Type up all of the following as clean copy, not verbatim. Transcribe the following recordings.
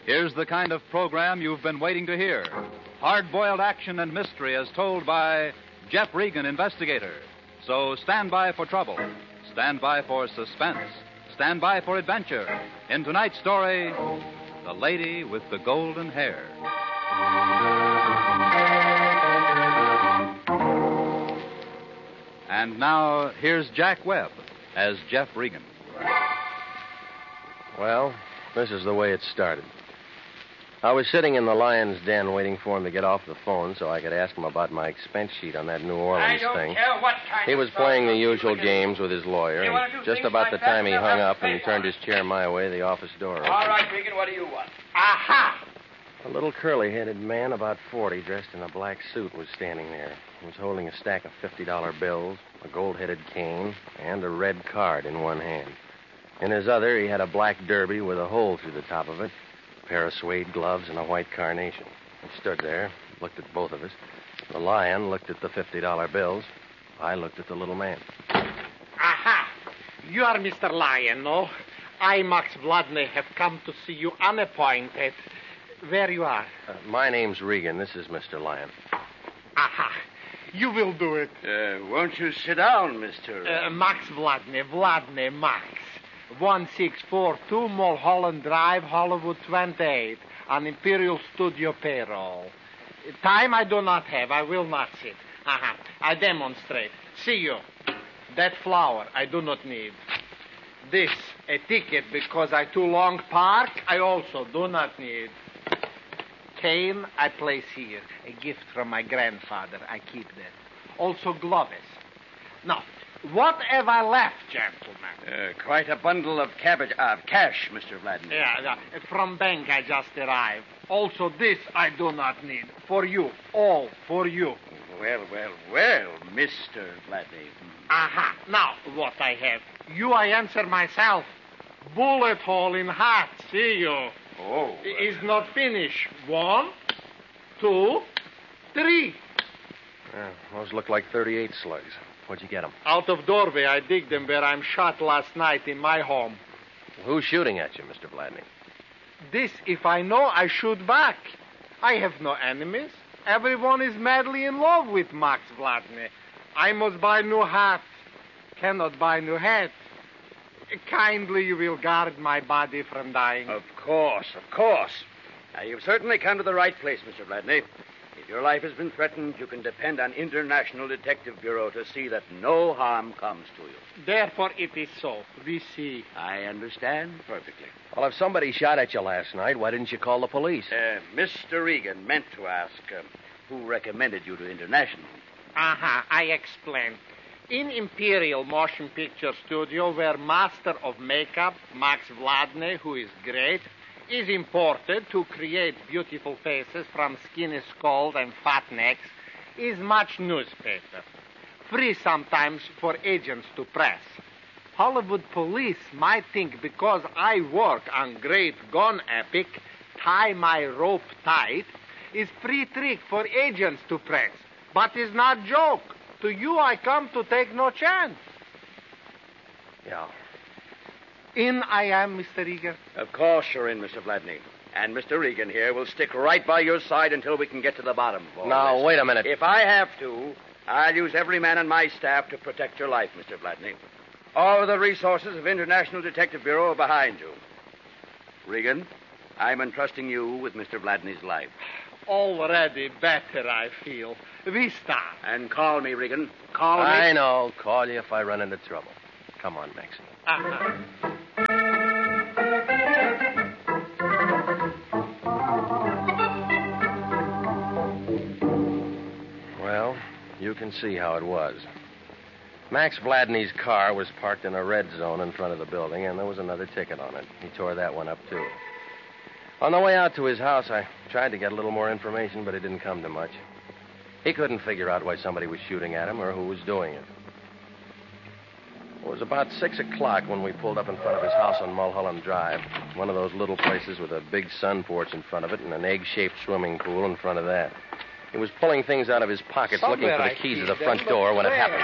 Here's the kind of program you've been waiting to hear. Hard-boiled action and mystery as told by Jeff Regan, investigator. So stand by for trouble. Stand by for suspense. Stand by for adventure. In tonight's story, The Lady with the Golden Hair. And now, here's Jack Webb as Jeff Regan. Well, this is the way it started. I was sitting in the lion's den waiting for him to get off the phone so I could ask him about my expense sheet on that New Orleans thing. He was playing the usual games with his lawyer, and just about the time he hung up and turned his chair my way, the office door opened. All right, Regan, what do you want? Aha! A little curly-headed man, about 40, dressed in a black suit, was standing there. He was holding a stack of $50 bills, a gold-headed cane, and a red card in one hand. In his other, he had a black derby with a hole through the top of it, a pair of suede gloves, and a white carnation. He stood there, looked at both of us. The lion looked at the $50 bills. I looked at the little man. Aha! You are Mr. Lion, no? I, Max Vladney, have come to see you unappointed. Where you are? My name's Regan. This is Mr. Lion. Aha! You will do it. Won't you sit down, Mr. Max Vladney, Max. 1642 Mulholland Drive, Hollywood 28, on Imperial Studio payroll. Time I do not have. I will not sit. Aha. I demonstrate. See you. That flower I do not need. This, a ticket because I too long park, I also do not need. Cane I place here. A gift from my grandfather. I keep that. Also gloves. Now, what have I left, gentlemen? Quite a bundle of cash, Mr. Vladimir. Yeah, from bank I just arrived. Also this I do not need. For you. All for you. Well, Mr. Vladimir. Aha. Now, what I have. You I answer myself. Bullet hole in hat. See you. Oh. Is not finished. 1, 2, 3. Those look like 38 slugs. Where'd you get them? Out of doorway, I dig them where I'm shot last night in my home. Who's shooting at you, Mr. Vladney? This, if I know, I shoot back. I have no enemies. Everyone is madly in love with Max Vladney. I must buy new hat. Cannot buy new hat. Kindly you will guard my body from dying. Of course. Now, you've certainly come to the right place, Mr. Vladney. If your life has been threatened, you can depend on International Detective Bureau to see that no harm comes to you. Therefore it is so. We see. I understand perfectly. Well, if somebody shot at you last night, why didn't you call the police? Mr. Regan meant to ask who recommended you to International. Aha, I explain. In Imperial Motion Picture Studio, where master of makeup, Max Vladney, who is great, is imported to create beautiful faces from skinny skulls and fat necks, is much newspaper. Free sometimes for agents to press. Hollywood police might think because I work on great gun epic, tie my rope tight, is free trick for agents to press. But is not joke. To you I come to take no chance. Yeah. In I am, Mr. Regan. Of course you're in, Mr. Vladney. And Mr. Regan here will stick right by your side until we can get to the bottom of all Now, this. wait a minute. If I have to, I'll use every man on my staff to protect your life, Mr. Vladney. All of the resources of International Detective Bureau are behind you. Regan, I'm entrusting you with Mr. Vladney's life. Already better, I feel. We start. And call me, Regan. Call me. I know. Call you if I run into trouble. Come on, Maxie. Well, you can see how it was. Max Vladney's car was parked in a red zone in front of the building, and there was another ticket on it. He tore that one up, too. On the way out to his house, I tried to get a little more information, but it didn't come to much. He couldn't figure out why somebody was shooting at him or who was doing it. It was about 6 o'clock when we pulled up in front of his house on Mulholland Drive, one of those little places with a big sun porch in front of it and an egg-shaped swimming pool in front of that. He was pulling things out of his pockets looking for the keys to the front door when it happened.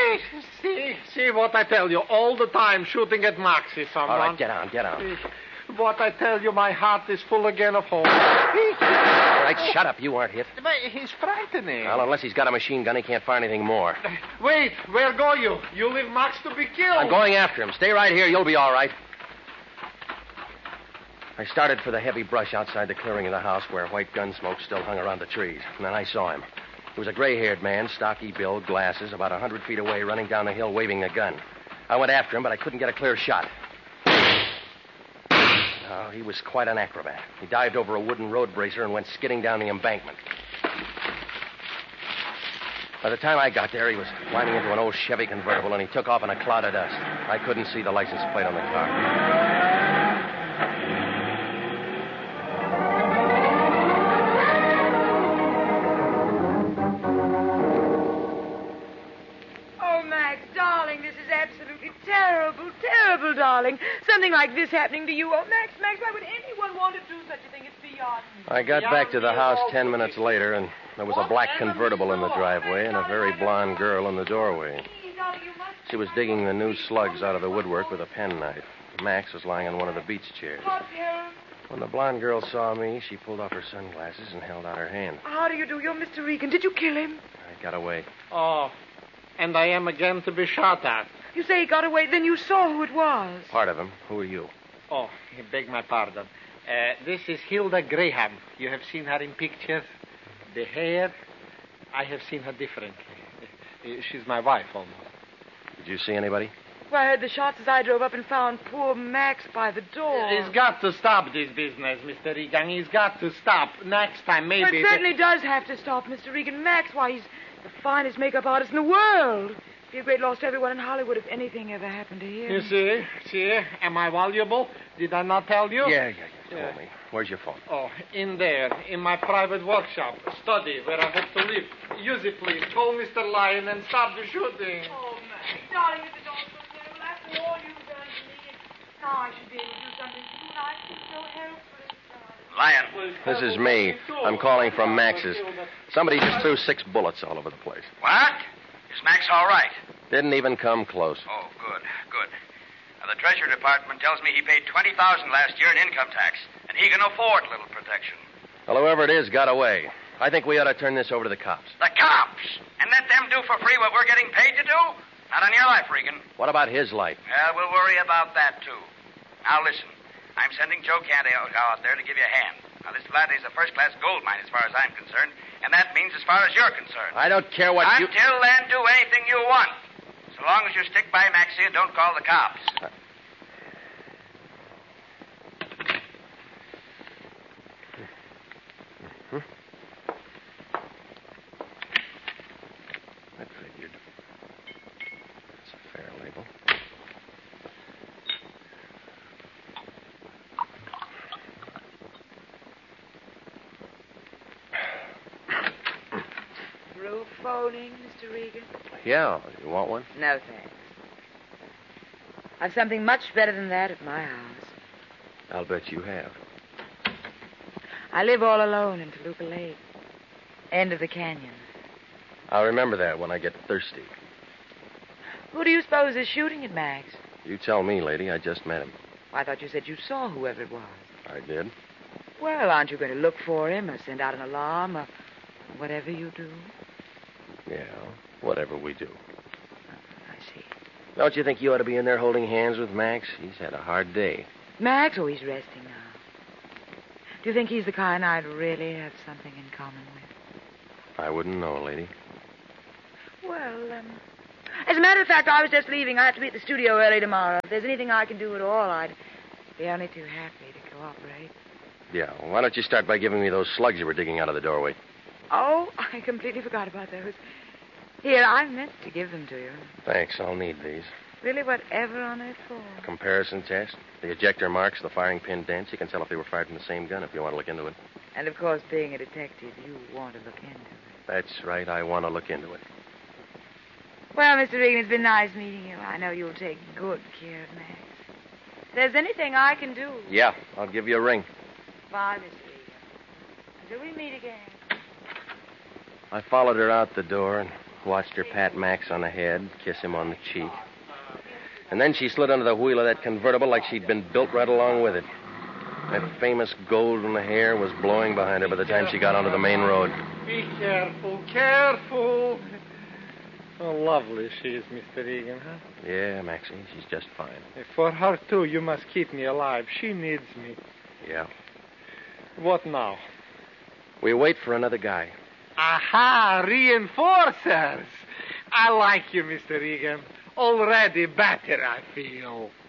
See what I tell you. All the time shooting at Maxie, someone. All right, get on. But I tell you, my heart is full again of hope. All right, shut up. You aren't hit. But he's frightening. Well, unless he's got a machine gun, he can't fire anything more. Wait, where go you? You leave Max to be killed. I'm going after him. Stay right here. You'll be all right. I started for the heavy brush outside the clearing of the house where white gun smoke still hung around the trees. And then I saw him. He was a gray-haired man, stocky build, glasses, about 100 feet away, running down the hill waving a gun. I went after him, but I couldn't get a clear shot. Oh, he was quite an acrobat. He dived over a wooden road bracer and went skidding down the embankment. By the time I got there, he was climbing into an old Chevy convertible, and he took off in a cloud of dust. I couldn't see the license plate on the car. Terrible, darling. Something like this happening to you. Oh, Max, why would anyone want to do such a thing? It's beyond me. I got back to the house 10 minutes later, and there was a black convertible in the driveway and a very blonde girl in the doorway. She was digging the new slugs out of the woodwork with a penknife. Max was lying on one of the beach chairs. When the blonde girl saw me, she pulled off her sunglasses and held out her hand. How do you do? You're Mr. Regan. Did you kill him? I got away. Oh, and I am again to be shot at. You say he got away, then you saw who it was. Part of him. Who are you? Oh, beg my pardon. This is Hilda Graham. You have seen her in pictures. The hair, I have seen her differently. She's my wife, almost. Did you see anybody? Well, I heard the shots as I drove up and found poor Max by the door. He's got to stop this business, Mr. Regan. He's got to stop. Next time, maybe... Well, it certainly does have to stop, Mr. Regan. Max, why, he's the finest makeup artist in the world. Be a great loss to everyone in Hollywood if anything ever happened to him. You see, am I valuable? Did I not tell you? Yeah. Told me. Where's your phone? Oh, in there, in my private workshop, study, where I hope to live. Use it, please. Call Mr. Lyon and stop the shooting. Oh, Max, darling, if it's all so terrible, after all you've done to me, now I should be able to do something for you, and I feel so helpless, darling. Lion. This is me. I'm calling from Max's. Somebody just threw 6 bullets all over the place. What? Is Max all right? Didn't even come close. Oh, good. Now, the Treasury Department tells me he paid $20,000 last year in income tax, and he can afford little protection. Well, whoever it is got away. I think we ought to turn this over to the cops. The cops? And let them do for free what we're getting paid to do? Not on your life, Regan. What about his life? Well, we'll worry about that, too. Now, listen. I'm sending Joe Canty out there to give you a hand. Now, this Vladney's a first-class gold mine as far as I'm concerned, and that means as far as you're concerned. I don't care what you... Until then, do anything you want. So long as you stick by Maxie and don't call the cops. That figured. That's a fair label. Through phoning, Mr. Regan? Yeah, you want one? No, thanks. I've something much better than that at my house. I'll bet you have. I live all alone in Toluca Lake. End of the canyon. I'll remember that when I get thirsty. Who do you suppose is shooting at Max? You tell me, lady. I just met him. I thought you said you saw whoever it was. I did. Well, aren't you going to look for him or send out an alarm or whatever you do? Yeah, whatever we do. I see. Don't you think you ought to be in there holding hands with Max? He's had a hard day. Max? Oh, he's resting now. Do you think he's the kind I'd really have something in common with? I wouldn't know, lady. Well, as a matter of fact, I was just leaving. I have to be at the studio early tomorrow. If there's anything I can do at all, I'd be only too happy to cooperate. Yeah, well, why don't you start by giving me those slugs you were digging out of the doorway? Oh, I completely forgot about those. Here, I meant to give them to you. Thanks, I'll need these. Really, whatever on earth for? Comparison test. The ejector marks, the firing pin dents. You can tell if they were fired from the same gun if you want to look into it. And, of course, being a detective, you want to look into it. That's right, I want to look into it. Well, Mr. Regan, it's been nice meeting you. I know you'll take good care of Max. If there's anything I can do... Yeah, I'll give you a ring. Bye, Mr. Regan. Until we meet again. I followed her out the door and watched her pat Max on the head, kiss him on the cheek. And then she slid under the wheel of that convertible like she'd been built right along with it. That famous golden hair was blowing behind her by the time she got onto the main road. Be careful, careful. Oh, lovely she is, Mr. Egan, huh? Yeah, Maxie, she's just fine. For her, too, you must keep me alive. She needs me. Yeah. What now? We wait for another guy. Aha, reinforcers. I like you, Mr. Egan. Already better, I feel.